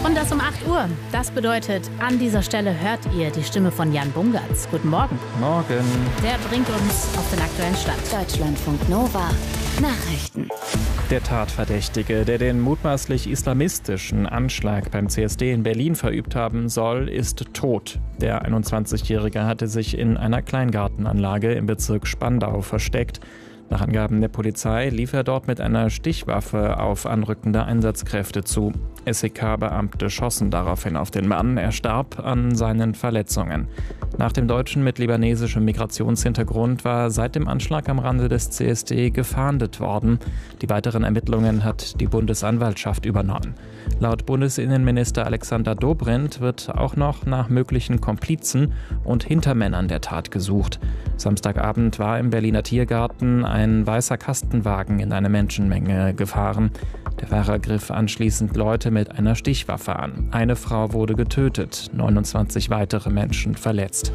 Und das um 8 Uhr. Das bedeutet, an dieser Stelle hört ihr die Stimme von Jan Bungertz. Guten Morgen. Morgen. Der bringt uns auf den aktuellen Stand. Deutschlandfunk Nova. Nachrichten. Der Tatverdächtige, der den mutmaßlich islamistischen Anschlag beim CSD in Berlin verübt haben soll, ist tot. Der 21-Jährige hatte sich in einer Kleingartenanlage im Bezirk Spandau versteckt. Nach Angaben der Polizei lief er dort mit einer Stichwaffe auf anrückende Einsatzkräfte zu. SEK-Beamte schossen daraufhin auf den Mann. Er starb an seinen Verletzungen. Nach dem Deutschen mit libanesischem Migrationshintergrund war seit dem Anschlag am Rande des CSD gefahndet worden. Die weiteren Ermittlungen hat die Bundesanwaltschaft übernommen. Laut Bundesinnenminister Alexander Dobrindt wird auch noch nach möglichen Komplizen und Hintermännern der Tat gesucht. Samstagabend war im Berliner Tiergarten ein weißer Kastenwagen in eine Menschenmenge gefahren. Der Fahrer griff anschließend Leute mit einer Stichwaffe an. Eine Frau wurde getötet, 29 weitere Menschen verletzt.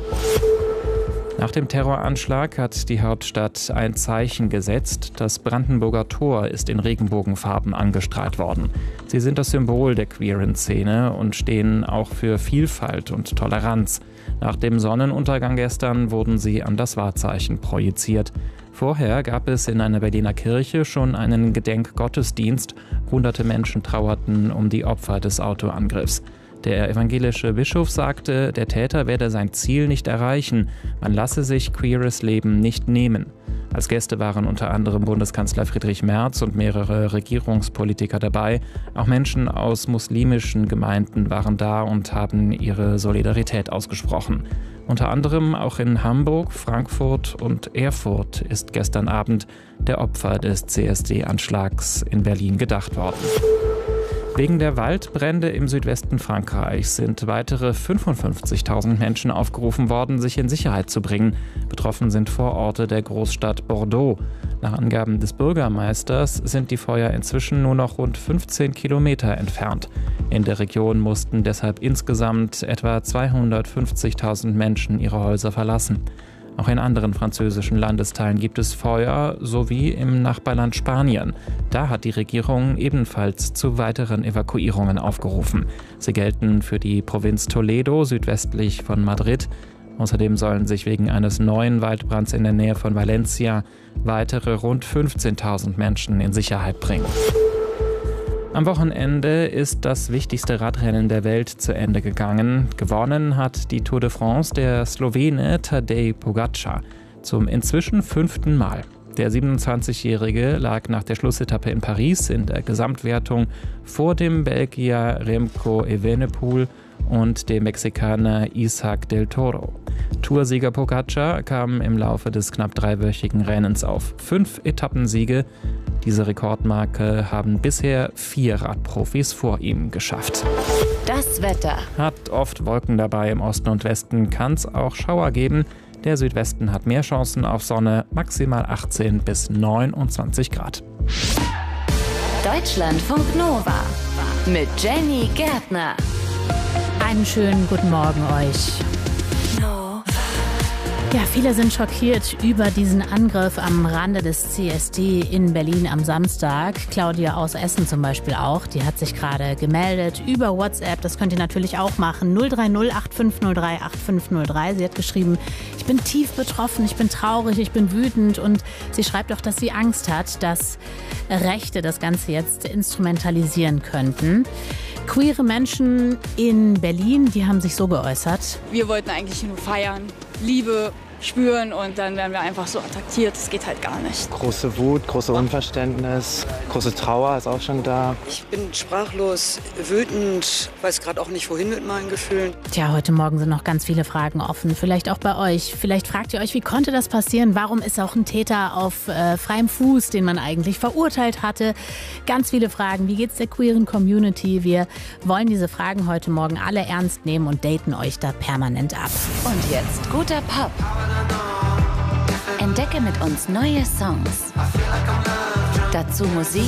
Nach dem Terroranschlag hat die Hauptstadt ein Zeichen gesetzt. Das Brandenburger Tor ist in Regenbogenfarben angestrahlt worden. Sie sind das Symbol der queeren Szene und stehen auch für Vielfalt und Toleranz. Nach dem Sonnenuntergang gestern wurden sie an das Wahrzeichen projiziert. Vorher gab es in einer Berliner Kirche schon einen Gedenkgottesdienst. Hunderte Menschen trauerten um die Opfer des Autoangriffs. Der evangelische Bischof sagte, der Täter werde sein Ziel nicht erreichen. Man lasse sich queeres Leben nicht nehmen. Als Gäste waren unter anderem Bundeskanzler Friedrich Merz und mehrere Regierungspolitiker dabei. Auch Menschen aus muslimischen Gemeinden waren da und haben ihre Solidarität ausgesprochen. Unter anderem auch in Hamburg, Frankfurt und Erfurt ist gestern Abend der Opfer des CSD-Anschlags in Berlin gedacht worden. Wegen der Waldbrände im Südwesten Frankreichs sind weitere 55.000 Menschen aufgerufen worden, sich in Sicherheit zu bringen. Betroffen sind Vororte der Großstadt Bordeaux. Nach Angaben des Bürgermeisters sind die Feuer inzwischen nur noch rund 15 Kilometer entfernt. In der Region mussten deshalb insgesamt etwa 250.000 Menschen ihre Häuser verlassen. Auch in anderen französischen Landesteilen gibt es Feuer, sowie im Nachbarland Spanien. Da hat die Regierung ebenfalls zu weiteren Evakuierungen aufgerufen. Sie gelten für die Provinz Toledo südwestlich von Madrid. Außerdem sollen sich wegen eines neuen Waldbrands in der Nähe von Valencia weitere rund 15.000 Menschen in Sicherheit bringen. Am Wochenende ist das wichtigste Radrennen der Welt zu Ende gegangen. Gewonnen hat die Tour de France der Slowene Tadej Pogačar zum inzwischen 5. Mal. Der 27-Jährige lag nach der Schlussetappe in Paris in der Gesamtwertung vor dem Belgier Remco Evenepoel und dem Mexikaner Isaac del Toro. Toursieger Pogačar kam im Laufe des knapp dreiwöchigen Rennens auf 5 Etappensiege. Diese Rekordmarke haben bisher 4 Radprofis vor ihm geschafft. Das Wetter. Hat oft Wolken dabei. Im Osten und Westen kann es auch Schauer geben. Der Südwesten hat mehr Chancen auf Sonne, maximal 18 bis 29 Grad. Deutschlandfunk Nova mit Jenny Gärtner. Einen schönen guten Morgen euch. Ja, viele sind schockiert über diesen Angriff am Rande des CSD in Berlin am Samstag. Claudia aus Essen zum Beispiel auch, die hat sich gerade gemeldet über WhatsApp. Das könnt ihr natürlich auch machen. 030 8503 8503. Sie hat geschrieben, ich bin tief betroffen, ich bin traurig, ich bin wütend. Und sie schreibt auch, dass sie Angst hat, dass Rechte das Ganze jetzt instrumentalisieren könnten. Queere Menschen in Berlin, die haben sich so geäußert. Wir wollten eigentlich nur feiern, Liebe spüren und dann werden wir einfach so attackiert. Das geht halt gar nicht. Große Wut, große Unverständnis, große Trauer ist auch schon da. Ich bin sprachlos, wütend, weiß gerade auch nicht, wohin mit meinen Gefühlen. Tja, heute Morgen sind noch ganz viele Fragen offen. Vielleicht auch bei euch. Vielleicht fragt ihr euch, wie konnte das passieren? Warum ist auch ein Täter auf freiem Fuß, den man eigentlich verurteilt hatte? Ganz viele Fragen. Wie geht's der queeren Community? Wir wollen diese Fragen heute Morgen alle ernst nehmen und daten euch da permanent ab. Und jetzt guter Pop. Entdecke mit uns neue Songs. Dazu Musik,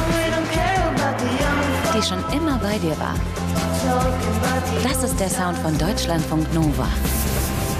die schon immer bei dir war. Das ist der Sound von Deutschlandfunk Nova.